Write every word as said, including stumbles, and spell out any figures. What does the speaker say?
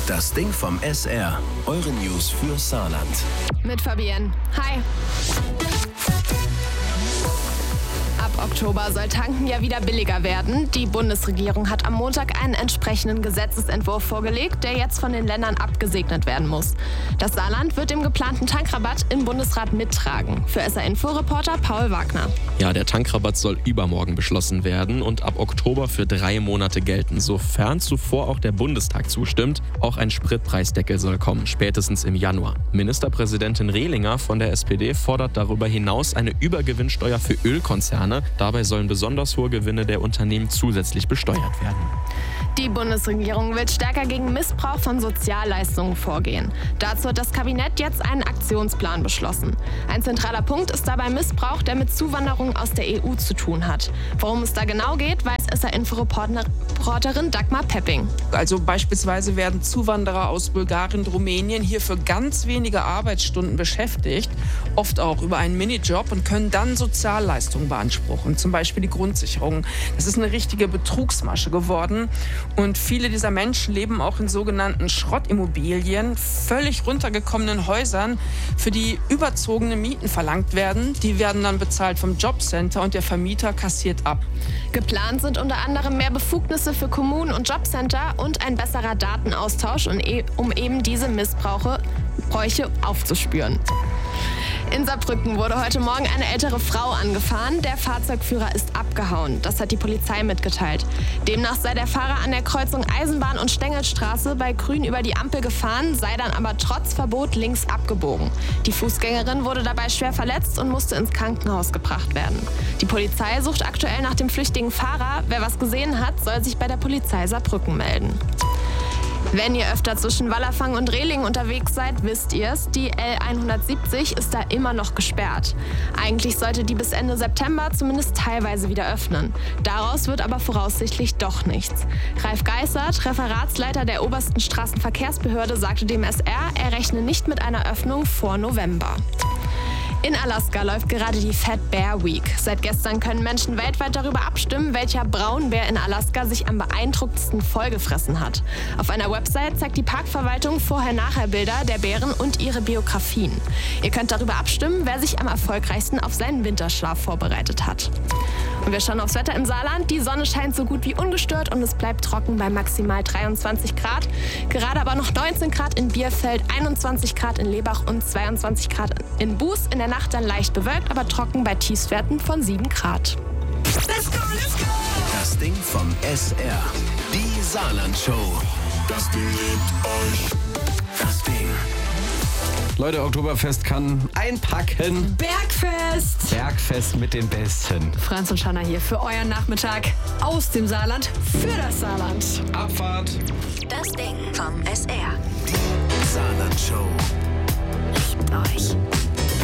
Das Ding vom S R. Eure News für Saarland. Mit Fabienne. Hi. Ab Oktober soll Tanken ja wieder billiger werden. Die Bundesregierung hat am Montag einen entsprechenden Gesetzesentwurf vorgelegt, der jetzt von den Ländern abgesegnet werden muss. Das Saarland wird dem geplanten Tankrabatt im Bundesrat mittragen. Für S R-Info-Reporter Paul Wagner. Ja, der Tankrabatt soll übermorgen beschlossen werden und ab Oktober für drei Monate gelten, sofern zuvor auch der Bundestag zustimmt. Auch ein Spritpreisdeckel soll kommen, spätestens im Januar. Ministerpräsidentin Rehlinger von der S P D fordert darüber hinaus eine Übergewinnsteuer für Ölkonzerne. Dabei sollen besonders hohe Gewinne der Unternehmen zusätzlich besteuert werden. Die Bundesregierung will stärker gegen Missbrauch von Sozialleistungen vorgehen. Dazu hat das Kabinett jetzt einen Aktionsplan beschlossen. Ein zentraler Punkt ist dabei Missbrauch, der mit Zuwanderung aus der E U zu tun hat. Worum es da genau geht, weiß S R-Info-Reporterin Dagmar Pepping. Also beispielsweise werden Zuwanderer aus Bulgarien und Rumänien hier für ganz wenige Arbeitsstunden beschäftigt, oft auch über einen Minijob, und können dann Sozialleistungen beanspruchen, zum Beispiel die Grundsicherung. Das ist eine richtige Betrugsmasche geworden. Und viele dieser Menschen leben auch in sogenannten Schrottimmobilien, völlig runtergekommenen Häusern, für die überzogene Mieten verlangt werden. Die werden dann bezahlt vom Jobcenter und der Vermieter kassiert ab. Geplant sind unter anderem mehr Befugnisse für Kommunen und Jobcenter und ein besserer Datenaustausch, um eben diese Missbrauche Bräuche aufzuspüren. In Saarbrücken wurde heute Morgen eine ältere Frau angefahren. Der Fahrzeugführer ist abgehauen. Das hat die Polizei mitgeteilt. Demnach sei der Fahrer an der Kreuzung Eisenbahn- und Stengelstraße bei Grün über die Ampel gefahren, sei dann aber trotz Verbot links abgebogen. Die Fußgängerin wurde dabei schwer verletzt und musste ins Krankenhaus gebracht werden. Die Polizei sucht aktuell nach dem flüchtigen Fahrer. Wer was gesehen hat, soll sich bei der Polizei Saarbrücken melden. Wenn ihr öfter zwischen Wallerfang und Rehling unterwegs seid, wisst ihr es, die L hundertsiebzig ist da immer noch gesperrt. Eigentlich sollte die bis Ende September zumindest teilweise wieder öffnen. Daraus wird aber voraussichtlich doch nichts. Ralf Geissert, Referatsleiter der obersten Straßenverkehrsbehörde, sagte dem S R, er rechne nicht mit einer Öffnung vor November. In Alaska läuft gerade die Fat Bear Week. Seit gestern können Menschen weltweit darüber abstimmen, welcher Braunbär in Alaska sich am beeindruckendsten vollgefressen hat. Auf einer Website zeigt die Parkverwaltung Vorher-Nachher-Bilder der Bären und ihre Biografien. Ihr könnt darüber abstimmen, wer sich am erfolgreichsten auf seinen Winterschlaf vorbereitet hat. Und wir schauen aufs Wetter im Saarland. Die Sonne scheint so gut wie ungestört und es bleibt trocken bei maximal dreiundzwanzig Grad. Gerade aber noch neunzehn Grad in Bierfeld, einundzwanzig Grad in Lebach und zweiundzwanzig Grad in Buß. In der Nacht dann leicht bewölkt, aber trocken bei Tiefstwerten von sieben Grad. Let's go, let's go. Das Ding vom S R. Die Saarland-Show. Das Ding liebt euch. Das Ding. Leute, Oktoberfest kann einpacken. Bergfest! Bergfest mit den Besten. Franz und Shanna hier für euren Nachmittag aus dem Saarland für das Saarland. Abfahrt. Das Ding vom S R. Die Saarland-Show. Liebt euch.